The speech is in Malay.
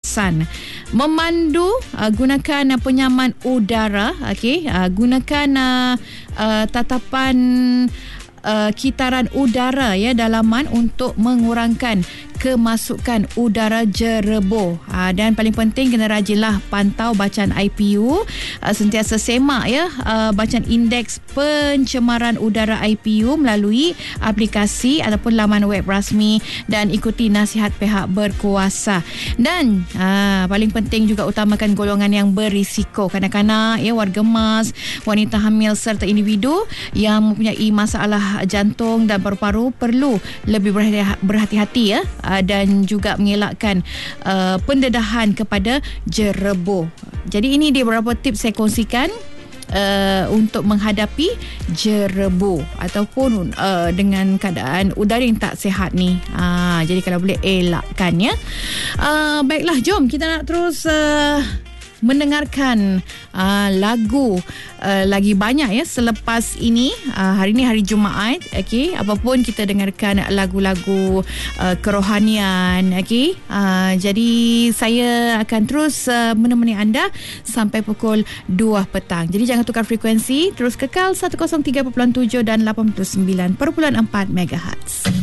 pernafasan. Memandu, gunakan penyaman udara. Gunakan tatapan kitaran udara dalaman untuk mengurangkan kemasukan udara jerebuh. Dan paling penting, kena rajinlah pantau bacaan IPU, sentiasa semak bacaan indeks pencemaran udara IPU melalui aplikasi ataupun laman web rasmi, dan ikuti nasihat pihak berkuasa. Dan paling penting juga, utamakan golongan yang berisiko, kanak-kanak, warga emas, wanita hamil serta individu yang mempunyai masalah jantung dan paru-paru perlu lebih berhati-hati dan juga mengelakkan pendedahan kepada jerebuh. Jadi ini dia beberapa tips saya kongsikan untuk menghadapi jerebuh ataupun dengan keadaan udara yang tak sihat ni. Jadi kalau boleh elakkan baiklah, jom kita nak terus mendengarkan lagu lagi banyak selepas ini. Hari ni hari Jumaat, apapun kita dengarkan lagu-lagu kerohanian. Jadi saya akan terus menemani anda sampai pukul 2 petang. Jadi jangan tukar frekuensi, terus kekal 103.7 dan 89.4 MHz.